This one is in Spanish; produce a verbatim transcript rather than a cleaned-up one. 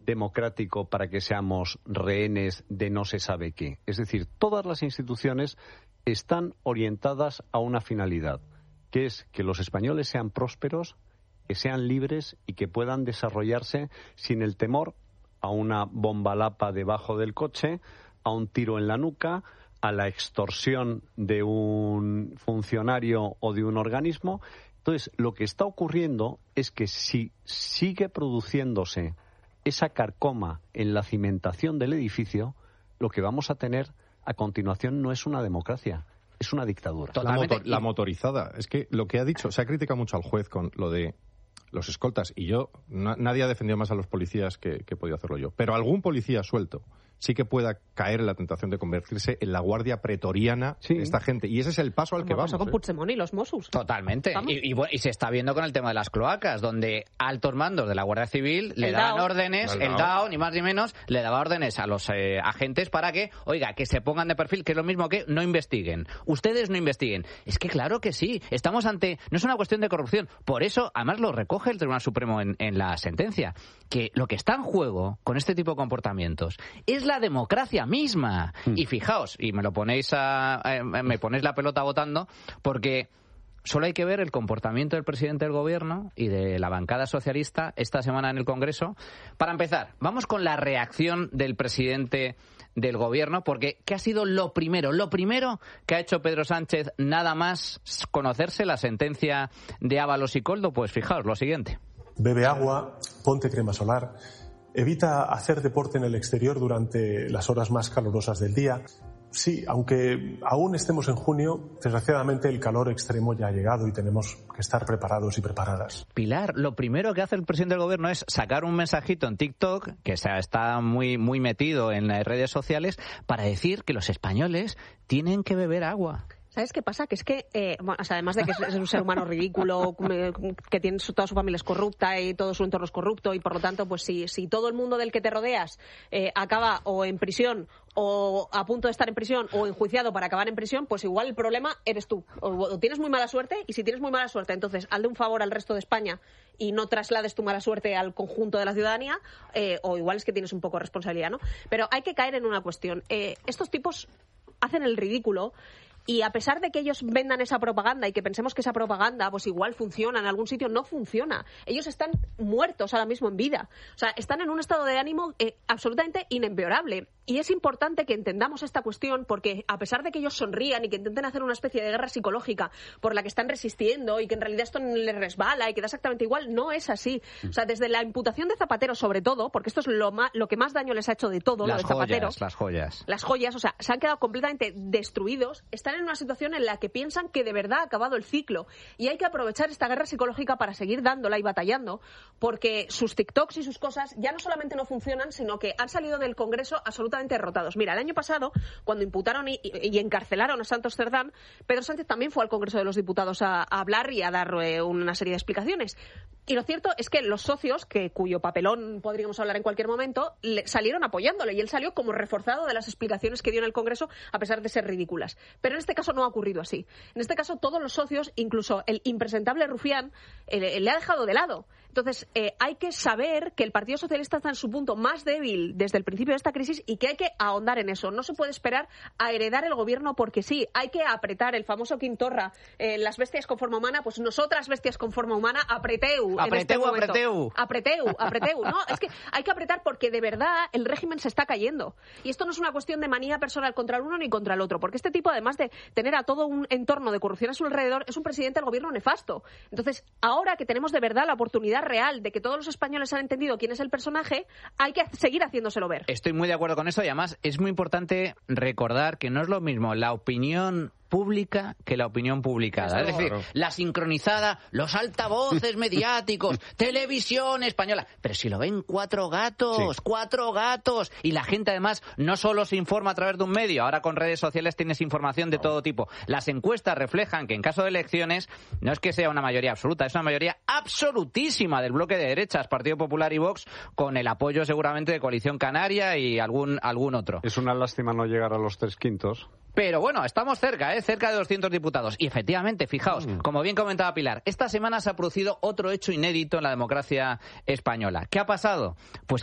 democrático para que seamos rehenes de no se sabe qué. Es decir, todas las instituciones están orientadas a una finalidad, que es que los españoles sean prósperos, que sean libres y que puedan desarrollarse sin el temor a una bomba lapa debajo del coche, a un tiro en la nuca, a la extorsión de un funcionario o de un organismo. Entonces, lo que está ocurriendo es que si sigue produciéndose esa carcoma en la cimentación del edificio, lo que vamos a tener a continuación no es una democracia, es una dictadura. La, motor, la motorizada. Es que lo que ha dicho, se ha criticado mucho al juez con lo de los escoltas, y yo, na, nadie ha defendido más a los policías que, que he podido hacerlo yo, pero algún policía suelto sí que pueda caer en la tentación de convertirse en la guardia pretoriana sí. de esta gente. Y ese es el paso al que vamos. Como pasó con ¿eh? Puigdemont y los Mossos. Totalmente. Y, y, y se está viendo con el tema de las cloacas, donde altos mandos de la Guardia Civil le el daban DAO. órdenes, el, el DAO, ni más ni menos, le daba órdenes a los eh, agentes para que, oiga, que se pongan de perfil, que es lo mismo que no investiguen. Ustedes no investiguen. Es que claro que sí. Estamos ante... No es una cuestión de corrupción. Por eso, además, lo recoge el Tribunal Supremo en, en la sentencia, que lo que está en juego con este tipo de comportamientos es la democracia misma. Mm. Y fijaos, y me lo ponéis a, a, me ponéis la pelota votando, porque solo hay que ver el comportamiento del presidente del gobierno y de la bancada socialista esta semana en el Congreso. Para empezar, vamos con la reacción del presidente del gobierno, porque ¿qué ha sido lo primero? Lo primero que ha hecho Pedro Sánchez nada más conocerse la sentencia de Ábalos y Koldo. Pues fijaos, lo siguiente. Bebe agua, ponte crema solar. Evita hacer deporte en el exterior durante las horas más calurosas del día. Sí, aunque aún estemos en junio, desgraciadamente el calor extremo ya ha llegado y tenemos que estar preparados y preparadas. Pilar, lo primero que hace el presidente del gobierno es sacar un mensajito en TikTok, que está muy, muy metido en las redes sociales, para decir que los españoles tienen que beber agua. ¿Sabes qué pasa? Que es que, eh, bueno, o sea, además de que es un ser humano ridículo, que tiene su, toda su familia es corrupta y todo su entorno es corrupto, y por lo tanto, pues si, si todo el mundo del que te rodeas eh, acaba o en prisión o a punto de estar en prisión o enjuiciado para acabar en prisión, pues igual el problema eres tú. O, o tienes muy mala suerte, y si tienes muy mala suerte, entonces hazle un favor al resto de España y no traslades tu mala suerte al conjunto de la ciudadanía, eh, o igual es que tienes un poco de responsabilidad, ¿no? Pero hay que caer en una cuestión. Eh, estos tipos hacen el ridículo. Y a pesar de que ellos vendan esa propaganda y que pensemos que esa propaganda pues igual funciona en algún sitio, no funciona. Ellos están muertos ahora mismo en vida. O sea, están en un estado de ánimo eh, absolutamente inempeorable. Y es importante que entendamos esta cuestión, porque a pesar de que ellos sonrían y que intenten hacer una especie de guerra psicológica por la que están resistiendo y que en realidad esto les resbala y que da exactamente igual, no es así. O sea, desde la imputación de Zapatero sobre todo, porque esto es lo, más, lo que más daño les ha hecho de todo, las lo de Zapatero. Joyas, las joyas. Las joyas, o sea, se han quedado completamente destruidos. Están en una situación en la que piensan que de verdad ha acabado el ciclo, y hay que aprovechar esta guerra psicológica para seguir dándola y batallando, porque sus TikToks y sus cosas ya no solamente no funcionan, sino que han salido del Congreso absolutamente derrotados. Mira, el año pasado, cuando imputaron y, y encarcelaron a Santos Cerdán, Pedro Sánchez también fue al Congreso de los Diputados a, a hablar y a dar eh, una serie de explicaciones. Y lo cierto es que los socios, que cuyo papelón podríamos hablar en cualquier momento, le, salieron apoyándole, y él salió como reforzado de las explicaciones que dio en el Congreso, a pesar de ser ridículas. Pero en este caso no ha ocurrido así. En este caso todos los socios, incluso el impresentable Rufián, eh, le ha dejado de lado. Entonces eh, hay que saber que el Partido Socialista está en su punto más débil desde el principio de esta crisis, y que hay que ahondar en eso. No se puede esperar a heredar el gobierno porque sí. Hay que apretar. El famoso Quintorra, eh, las bestias con forma humana, pues nosotras bestias con forma humana, apreteu. Apreteu, en este momento. apreteu. Apreteu, apreteu. No, es que hay que apretar porque de verdad el régimen se está cayendo. Y esto no es una cuestión de manía personal contra el uno ni contra el otro, porque este tipo, además de tener a todo un entorno de corrupción a su alrededor, es un presidente del gobierno nefasto. Entonces, ahora que tenemos de verdad la oportunidad real de que todos los españoles han entendido quién es el personaje, hay que seguir haciéndoselo ver. Estoy muy de acuerdo con eso, y además es muy importante recordar que no es lo mismo la opinión pública que la opinión publicada. Es decir, claro, la sincronizada, los altavoces mediáticos, televisión española. Pero si lo ven cuatro gatos, sí. cuatro gatos. Y la gente además no solo se informa a través de un medio, ahora con redes sociales tienes información de todo tipo. Las encuestas reflejan que en caso de elecciones no es que sea una mayoría absoluta, es una mayoría absolutísima del bloque de derechas, Partido Popular y Vox, con el apoyo seguramente de Coalición Canaria y algún, algún otro. Es una lástima no llegar a los tres quintos. Pero bueno, estamos cerca, ¿eh? Cerca de doscientos diputados. Y efectivamente, fijaos, mm. como bien comentaba Pilar, esta semana se ha producido otro hecho inédito en la democracia española. ¿Qué ha pasado? Pues